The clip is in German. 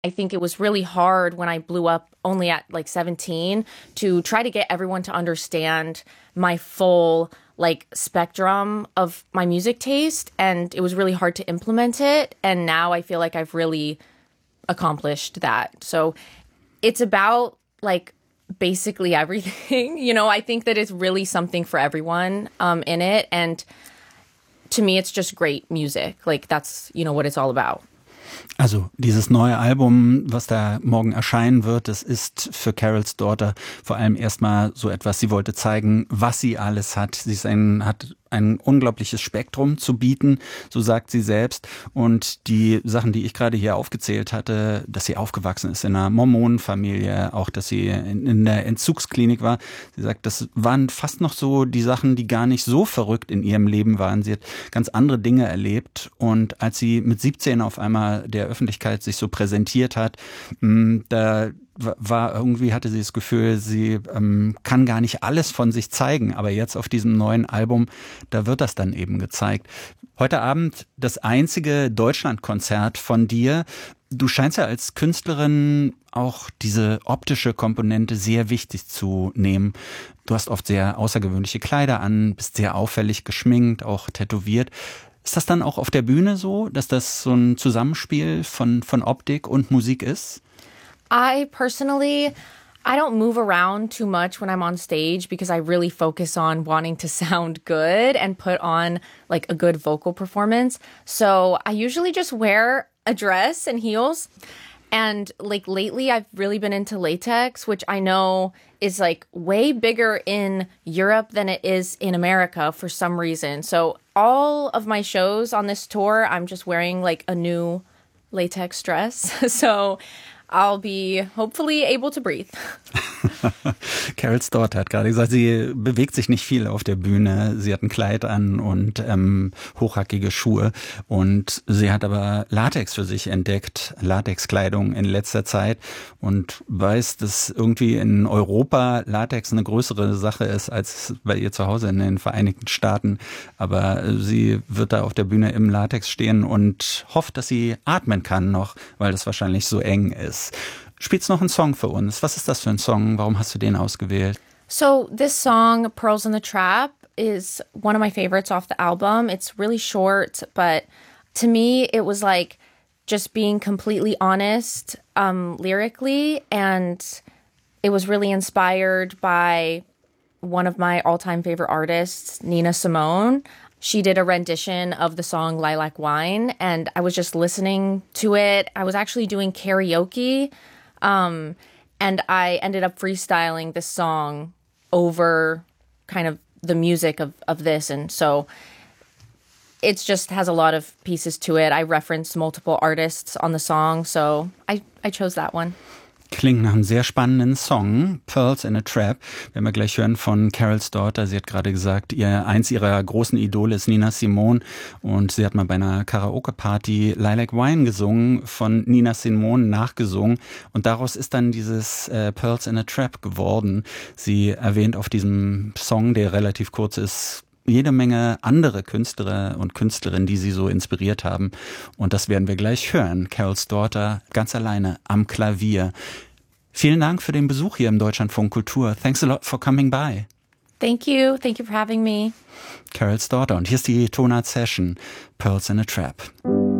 I think it was really hard when I blew up only at like 17 to try to get everyone to understand my full like spectrum of my music taste, and it was really hard to implement it. And now I feel like I've really accomplished that. So it's about like basically everything. I think that it's really something for everyone in it. And to me, it's just great music. Like that's, what it's all about. Also dieses neue Album, was da morgen erscheinen wird, das ist für Carol's Daughter vor allem erstmal so etwas, sie wollte zeigen, was sie alles hat. Sie hat ein unglaubliches Spektrum zu bieten, so sagt sie selbst. Und die Sachen, die ich gerade hier aufgezählt hatte, dass sie aufgewachsen ist in einer Mormonenfamilie, auch dass sie in der Entzugsklinik war. Sie sagt, das waren fast noch so die Sachen, die gar nicht so verrückt in ihrem Leben waren. Sie hat ganz andere Dinge erlebt. Und als sie mit 17 auf einmal der Öffentlichkeit sich so präsentiert hat, hatte sie das Gefühl, sie kann gar nicht alles von sich zeigen, aber jetzt auf diesem neuen Album, da wird das dann eben gezeigt. Heute Abend das einzige Deutschlandkonzert von dir. Du scheinst ja als Künstlerin auch diese optische Komponente sehr wichtig zu nehmen. Du hast oft sehr außergewöhnliche Kleider an, bist sehr auffällig geschminkt, auch tätowiert. Ist das dann auch auf der Bühne so, dass das so ein Zusammenspiel von Optik und Musik ist? I don't move around too much when I'm on stage because I really focus on wanting to sound good and put on like a good vocal performance. So I usually just wear a dress and heels. And like lately I've really been into latex, which I know is like way bigger in Europe than it is in America for some reason. So all of my shows on this tour, I'm just wearing like a new latex dress. So I'll be hopefully able to breathe. Carol's Daughter hat gerade gesagt, sie bewegt sich nicht viel auf der Bühne. Sie hat ein Kleid an und hochhackige Schuhe. Und sie hat aber Latex für sich entdeckt, Latexkleidung in letzter Zeit. Und weiß, dass irgendwie in Europa Latex eine größere Sache ist als bei ihr zu Hause in den Vereinigten Staaten. Aber sie wird da auf der Bühne im Latex stehen und hofft, dass sie atmen kann noch, weil das wahrscheinlich so eng ist. Spielst noch einen Song für uns? Was ist das für ein Song? Warum hast du den ausgewählt? So this song, Pearls in the Trap, is one of my favorites off the album. It's really short, but to me it was like just being completely honest lyrically, and it was really inspired by one of my all-time favorite artists, Nina Simone. She did a rendition of the song Lilac Wine, and I was just listening to it. I was actually doing karaoke, and I ended up freestyling this song over kind of the music of this. And so it just has a lot of pieces to it. I referenced multiple artists on the song, so I chose that one. Klingt nach einem sehr spannenden Song, Pearls in a Trap. Werden wir gleich hören von Carol's Daughter. Sie hat gerade gesagt, eins ihrer großen Idole ist Nina Simone. Und sie hat mal bei einer Karaoke-Party Lilac Wine gesungen, von Nina Simone nachgesungen. Und daraus ist dann dieses Pearls in a Trap geworden. Sie erwähnt auf diesem Song, der relativ kurz ist, jede Menge andere Künstler und Künstlerinnen, die sie so inspiriert haben. Und das werden wir gleich hören. Carol's Daughter ganz alleine am Klavier. Vielen Dank für den Besuch hier im Deutschlandfunk Kultur. Thanks a lot for coming by. Thank you. Thank you for having me. Carol's Daughter. Und hier ist die Tonart Session. Pearls in a Trap.